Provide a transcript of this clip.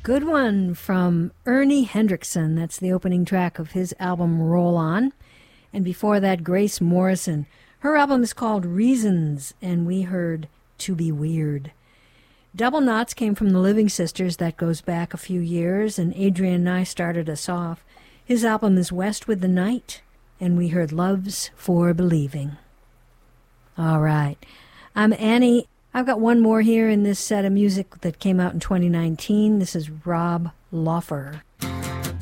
Good one from Ernie Hendrickson. That's the opening track of his album Roll On. And before that, Grace Morrison. Her album is called Reasons, and we heard To Be Weird. Double Knots came from the Living Sisters. That goes back a few years, and Adrian and I started us off. His album is West with the Night, and we heard Love's for Believing. All right. I'm Annie. I've got one more here in this set of music that came out in 2019. This is Rob Loffer.